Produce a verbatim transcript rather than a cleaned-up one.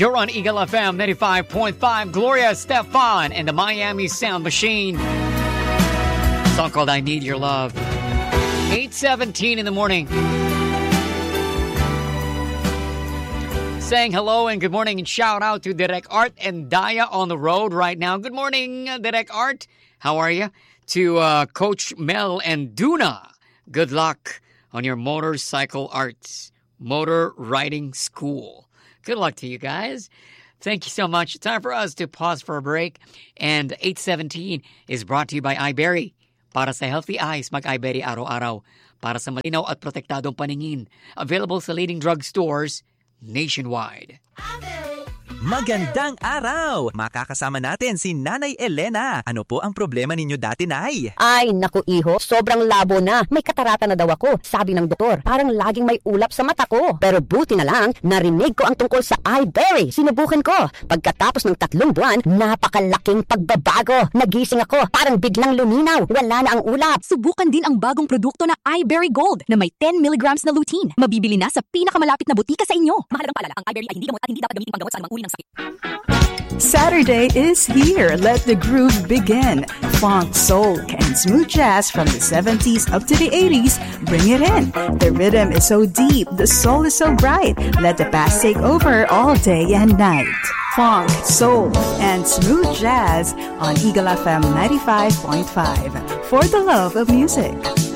You're on Eagle F M ninety-five point five. Gloria Estefan and the Miami Sound Machine. Song called I Need Your Love. eight seventeen in the morning. Saying hello and good morning and shout out to Direk Art and Daya on the road right now. Good morning, Direk Art. How are you? To uh, Coach Mel and Duna. Good luck on your motorcycle arts, motor riding school. Good luck to you guys. Thank you so much. Time for us to pause for a break. And eight seventeen is brought to you by iBerry. Para sa healthy eyes, mag-iBerry araw-araw. Para sa malinaw at protektadong paningin. Available sa leading drugstores nationwide. Magandang araw! Makakasama natin si Nanay Elena. Ano po ang problema ninyo dati, Nay? Ay, naku iho, sobrang labo na. May katarata na daw ako, sabi ng doktor. Parang laging may ulap sa mata ko. Pero buti na lang, narinig ko ang tungkol sa iBerry. Sinubukan ko. Pagkatapos ng tatlong buwan, napakalaking pagbabago. Nagising ako, parang biglang luminaw. Wala na ang ulap. Subukan din ang bagong produkto na iBerry Gold na may ten milligrams na lutein. Mabibili na sa pinakamalapit na butika sa inyo. Mahalagang paalala, ang iBerry ay hindi gamot at hindi dapat gamitin panggamot sa anumang uri ng sakit. Saturday is here. Let the groove begin. Funk, soul, and smooth jazz from the seventies up to the eighties. Bring it in. The rhythm is so deep. The soul is so bright. Let the past take over all day and night. Funk, soul, and smooth jazz on Eagle F M ninety-five point five. For the love of music.